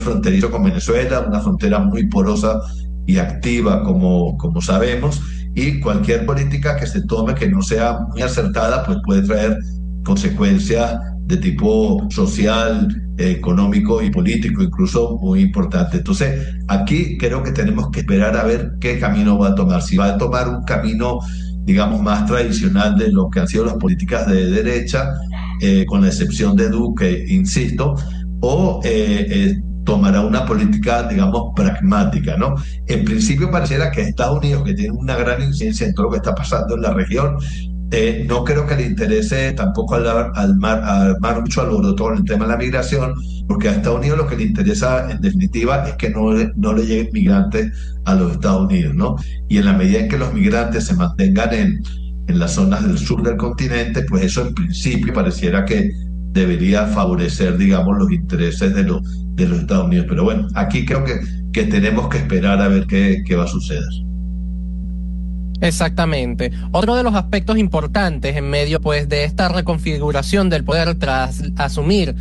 fronterizo con Venezuela, una frontera muy porosa y activa, como sabemos, y cualquier política que se tome que no sea muy acertada, pues puede traer consecuencias de tipo social, económico y político, incluso muy importante. Entonces, aquí creo que tenemos que esperar a ver qué camino va a tomar. Si va a tomar un camino, digamos, más tradicional de lo que han sido las políticas de derecha, con la excepción de Duque, insisto, o tomará una política, digamos, pragmática, ¿no? En principio pareciera que Estados Unidos, que tiene una gran incidencia en todo lo que está pasando en la región, no creo que le interese tampoco armar mucho alboroto con el tema de la migración, porque a Estados Unidos lo que le interesa en definitiva es que no le lleguen migrantes a los Estados Unidos, ¿no? Y en la medida en que los migrantes se mantengan en las zonas del sur del continente, pues eso en principio pareciera que debería favorecer, digamos, los intereses de los Estados Unidos. Pero bueno, aquí creo que tenemos que esperar a ver qué va a suceder. Exactamente. Otro de los aspectos importantes en medio, pues, de esta reconfiguración del poder tras asumir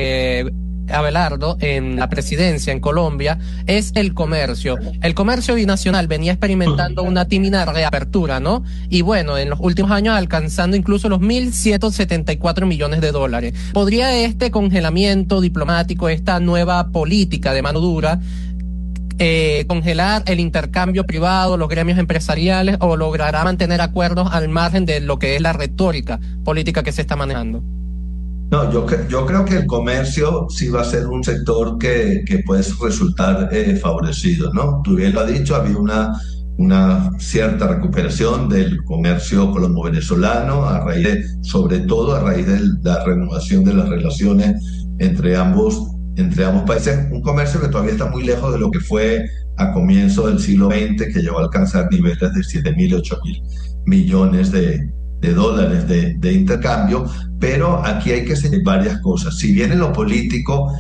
Abelardo en la presidencia en Colombia es el comercio. El comercio binacional venía experimentando una tímida reapertura, ¿no? Y bueno, en los últimos años alcanzando incluso los 1.174 millones de dólares. ¿Podría este congelamiento diplomático, esta nueva política de mano dura, congelar el intercambio privado, los gremios empresariales, o logrará mantener acuerdos al margen de lo que es la retórica política que se está manejando? No, yo creo que el comercio sí va a ser un sector que puede resultar favorecido, ¿no? Tú bien lo has dicho, había una cierta recuperación del comercio colombo-venezolano sobre todo a raíz de la renovación de las relaciones entre ambos países, un comercio que todavía está muy lejos de lo que fue a comienzos del siglo XX, que llegó a alcanzar niveles de 7.000, 8.000 millones de dólares de intercambio, pero aquí hay que hacer varias cosas. Si bien en lo político,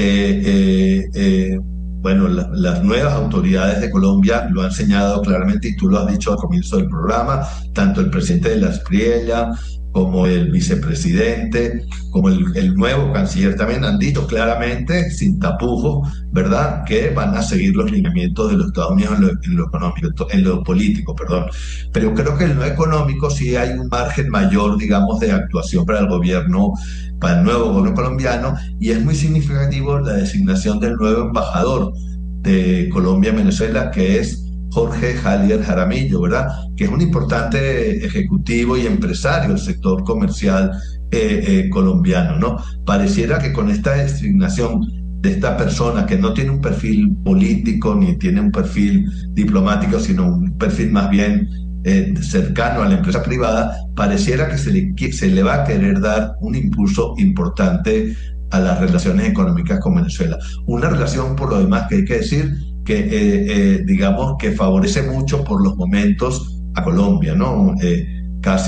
bueno, las nuevas autoridades de Colombia lo han señalado claramente, y tú lo has dicho al comienzo del programa, tanto el presidente de la Espriella como el vicepresidente, como el nuevo canciller también han dicho claramente, sin tapujos, ¿verdad?, que van a seguir los lineamientos de los Estados Unidos en lo económico, en lo político, perdón. Pero creo que en lo económico sí hay un margen mayor, digamos, de actuación para el nuevo gobierno colombiano, y es muy significativo la designación del nuevo embajador de Colombia en Venezuela, que es Jorge Halier Jaramillo, ¿verdad?, que es un importante ejecutivo y empresario del sector comercial colombiano, ¿no? Pareciera que con esta designación de esta persona, que no tiene un perfil político ni tiene un perfil diplomático, sino un perfil más bien cercano a la empresa privada, pareciera que se le va a querer dar un impulso importante a las relaciones económicas con Venezuela. Una relación, por lo demás, que hay que decir que digamos que favorece mucho por los momentos a Colombia, ¿no?